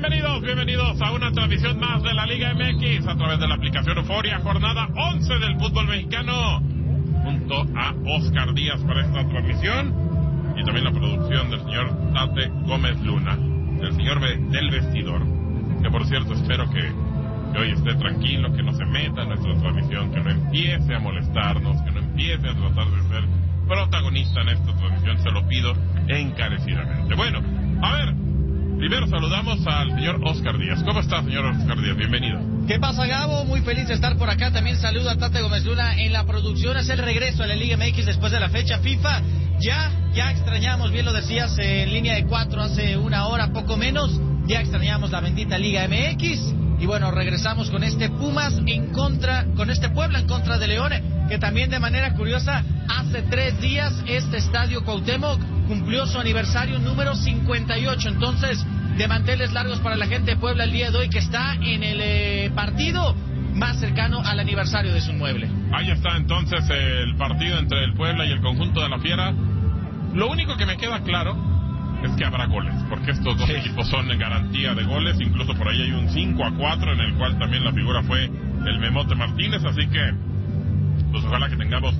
Bienvenidos a una transmisión más de la Liga MX a través de la aplicación Euforia, jornada 11 del fútbol mexicano, junto a Oscar Díaz para esta transmisión y también la producción del señor Tate Gómez Luna, del señor del vestidor, que por cierto espero que hoy esté tranquilo, que no se meta en nuestra transmisión, que no empiece a molestarnos, que no empiece a tratar de ser protagonista en esta transmisión, se lo pido encarecidamente. Bueno, a ver, primero saludamos al señor Oscar Díaz. ¿Cómo está, señor Oscar Díaz? Bienvenido. ¿Qué pasa, Gabo? Muy feliz de estar por acá. También saludo a Tate Gómez Luna en la producción. Es el regreso a la Liga MX después de la fecha FIFA. Ya extrañamos, bien lo decías, en línea de 4 hace una hora, poco menos. Ya extrañamos la bendita Liga MX. Y bueno, regresamos con este Pumas con este Puebla en contra de León, que también de manera curiosa, hace 3 días este estadio Cuauhtémoc cumplió su aniversario número 58. Entonces, de manteles largos para la gente de Puebla el día de hoy, que está en el partido más cercano al aniversario de su inmueble. Ahí está entonces el partido entre el Puebla y el conjunto de la Fiera. Lo único que me queda claro es que habrá goles, porque estos dos equipos son en garantía de goles. Incluso por ahí hay un 5-4 en el cual también la figura fue el Memote Martínez, así que pues ojalá que tengamos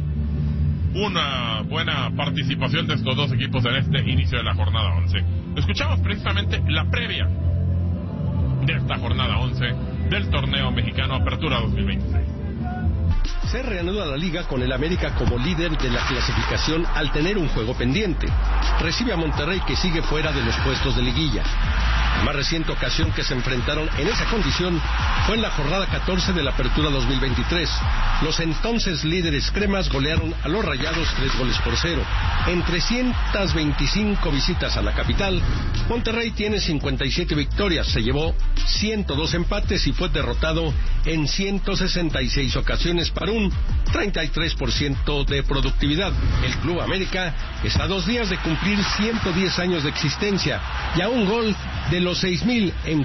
una buena participación de estos dos equipos en este inicio de la jornada 11. Escuchamos precisamente la previa de esta jornada 11 del torneo mexicano Apertura 2026. Se reanuda la liga con el América como líder de la clasificación al tener un juego pendiente. Recibe a Monterrey, que sigue fuera de los puestos de liguilla. La más reciente ocasión que se enfrentaron en esa condición fue en la jornada 14 de la Apertura 2023. Los entonces líderes cremas golearon a los Rayados 3-0. En 325 visitas a la capital, Monterrey tiene 57 victorias, se llevó 102 empates y fue derrotado en 166 ocasiones para un 33% de productividad. El Club América está a 2 días de cumplir 110 años de existencia y a un gol de los 6,000 en